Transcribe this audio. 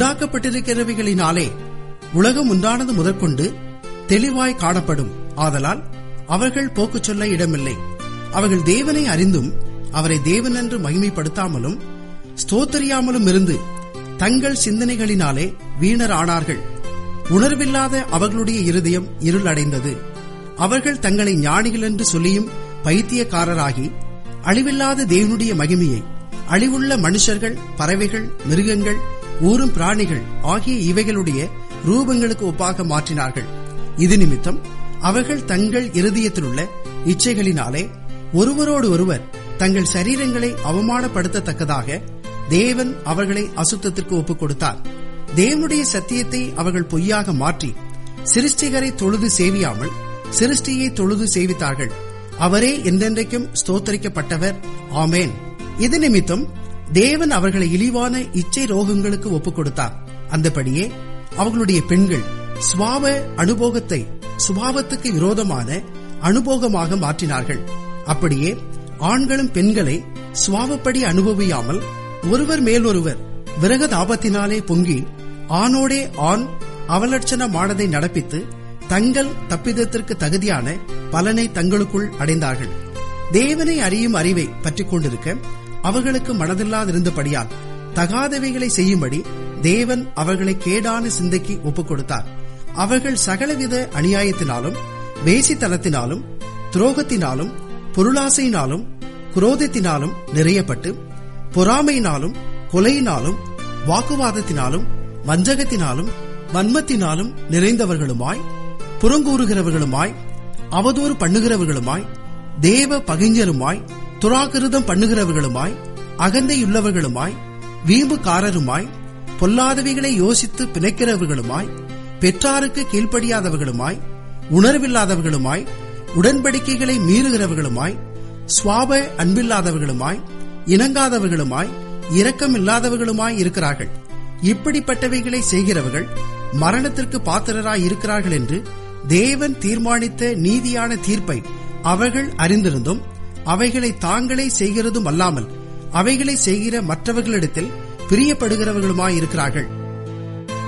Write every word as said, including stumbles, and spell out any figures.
உண்டாக்கப்பட்டிருக்கிறவைகளினாலே உலகம் உண்டானது முதற்கொண்டு தெளிவாய் காணப்படும். ஆதலால் அவர்கள் போக்கு சொல்ல இடமில்லை. அவர்கள் தேவனை அறிந்தும் அவரை தேவன் என்று மகிமைப்படுத்தாமலும் ஸ்தோத்தரியாமலும் இருந்து தங்கள் சிந்தனைகளினாலே வீணர் ஆனார்கள். உணர்வில்லாத அவர்களுடைய இருதயம் இருள் அடைந்தது. அவர்கள் தங்களை ஞானிகள் என்று சொல்லியும் பைத்தியக்காரராகி அழிவில்லாத தேவனுடைய மகிமையை அழிவுள்ள மனுஷர்கள், பறவைகள், மிருகங்கள், ஊரும் பிராணிகள் ஆகிய இவைகளுடைய ரூபங்களுக்கு ஒப்பாக மாற்றினார்கள். இது நிமித்தம் அவர்கள் தங்கள் இருதயத்திலுள்ள இச்சைகளினாலே ஒருவரோடு ஒருவர் தங்கள் சரீரங்களை அவமானப்படுத்தத்தக்கதாக தேவன் அவர்களை அசுத்தத்திற்கு ஒப்புக் கொடுத்தார். தேவனுடைய சத்தியத்தை அவர்கள் பொய்யாக மாற்றி சிருஷ்டிகரை தொழுது சேவியாமல் சிருஷ்டியை தொழுது சேவித்தார்கள். அவரே என்றென்றைக்கும் ஸ்தோத்தரிக்கப்பட்டவர். ஆமேன். இது நிமித்தம் தேவன் அவர்களை இழிவான இச்சை ரோகங்களுக்கு ஒப்புக் கொடுத்தார். அந்தபடியே அவர்களுடைய பெண்கள் சுபாவ அனுபோகத்தை சுபாவத்துக்கு விரோதமான அனுபோகமாக மாற்றினார்கள். அப்படியே ஆண்களும் பெண்களை சுபாவப்படி அனுபவியாமல் ஒருவர் மேலொருவர் விரகதாபத்தினாலே பொங்கி ஆணோடே ஆண் அவலட்சணமானதை நடப்பித்து தங்கள் தப்பிதத்திற்கு தகுதியான பலனை தங்களுக்குள் அடைந்தார்கள். தேவனை அறியும் அறிவை பற்றிக் கொண்டிருக்க அவர்களுக்கு மனதில்லாதிருந்தபடியால் தகாதவைகளை செய்யும்படி தேவன் அவர்களை கேடான சிந்தைக்கு ஒப்புக் கொடுத்தார். அவர்கள் சகலவித அநியாயத்தினாலும் வேசித்தனத்தினாலும் துரோகத்தினாலும் பொருளாசையினாலும் குரோதத்தினாலும் நிறையப்பட்டு பொறாமையினாலும் கொலையினாலும் வாக்குவாதத்தினாலும் வஞ்சகத்தினாலும் வன்மத்தினாலும் நிறைந்தவர்களுமாய் புறங்கூறுகிறவர்களுமாய் அவதூறு பண்ணுகிறவர்களுமாய் தேவ பகைஞருமாய் துராகிருதம் பண்ணுகிறவர்களுமாய் அகந்தையுள்ளவர்களுமாய் வீம்புக்காரருமாய் பொல்லாதவைகளை யோசித்து பிணைக்கிறவர்களுமாய் பெற்றாருக்கு கீழ்ப்படியாதவர்களுமாய் உணர்வில்லாதவர்களுமாய் உடன்படிக்கைகளை மீறுகிறவர்களுமாய் சுவாப அன்பில்லாதவர்களுமாய் இணங்காதவர்களுமாய் இரக்கமில்லாதவர்களுமாய் இருக்கிறார்கள். இப்படிப்பட்டவைகளை செய்கிறவர்கள் மரணத்திற்கு பாத்திரராய் இருக்கிறார்கள் என்று தேவன் தீர்மானித்த நீதியான தீர்ப்பை அவர்கள் அறிந்திருந்தும் அவைகளை தாங்களே செய்கிறதும் அல்லாமல் அவைகளை செய்கிற மற்றவர்களிடத்தில் பிரியப்படுகிறவர்களுமாயிருக்கிறார்கள்.